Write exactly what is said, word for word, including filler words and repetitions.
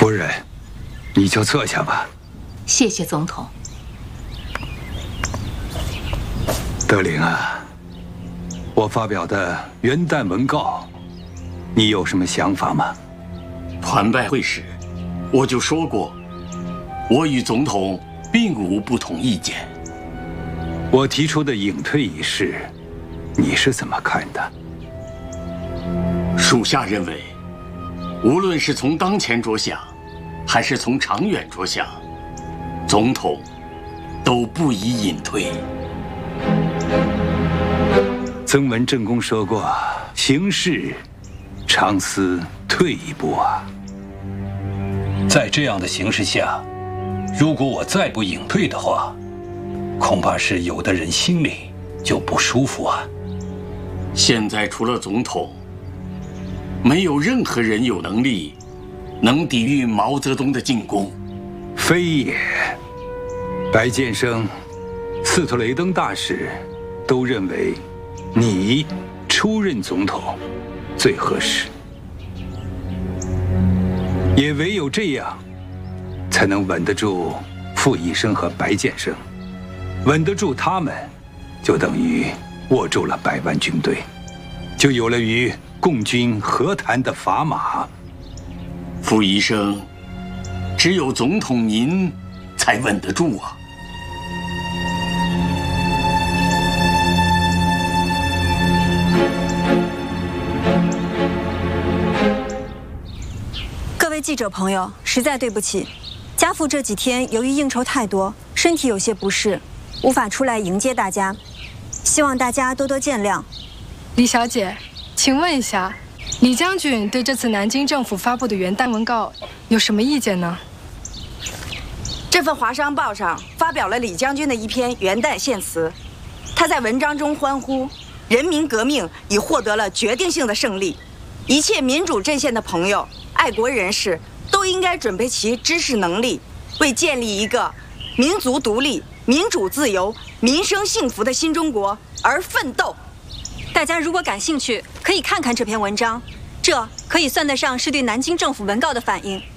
夫人，你就坐下吧。 谢谢总统。 德龄啊，我发表的元旦文告，你有什么想法吗？ 团拜会时，我就说过，我与总统并无不同意见。 我提出的隐退一事，你是怎么看的？ 属下认为，无论是从当前着想，还是从长远着想，总统都不宜隐退。 曾文正公说过，行事常思退一步啊。在这样的形势下，如果我再不隐退的话，恐怕是有的人心里就不舒服啊。 现在除了总统，没有任何人有能力能抵御毛泽东的进攻。 非也，白建生、斯特雷登大使都认为你出任总统最合适，也唯有这样，才能稳得住傅医生和白建生。稳得住他们，就等于握住了百万军队，就有了与共军和谈的砝码。 傅医生，只有总统您才稳得住啊。 各位记者朋友，实在对不起，家父这几天由于应酬太多，身体有些不适，无法出来迎接大家，希望大家多多见谅。 李小姐，请问一下，李将军对这次南京政府发布的元旦文告有什么意见呢？ 这份华商报上发表了李将军的一篇元旦献词，他在文章中欢呼，人民革命已获得了决定性的胜利，一切民主阵线的朋友、爱国人士都应该准备其知识能力，为建立一个民族独立、民主自由、民生幸福的新中国而奋斗。 大家如果感兴趣，可以看看这篇文章，这可以算得上是对南京政府文告的反应。